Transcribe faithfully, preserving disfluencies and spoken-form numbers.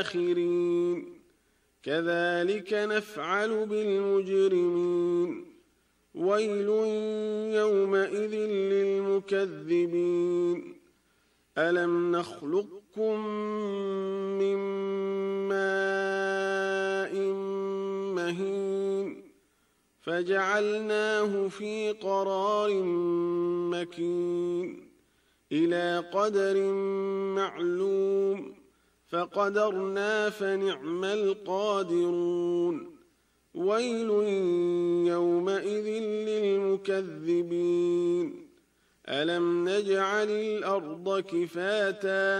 الآخرين كذلك نفعل بالمجرمين ويل يومئذ للمكذبين ألم نخلقكم من ماء مهين فجعلناه في قرار مكين إلى قدر معلوم فقدرنا فنعم القادرون ويل يومئذ للمكذبين ألم نجعل الأرض كفاتا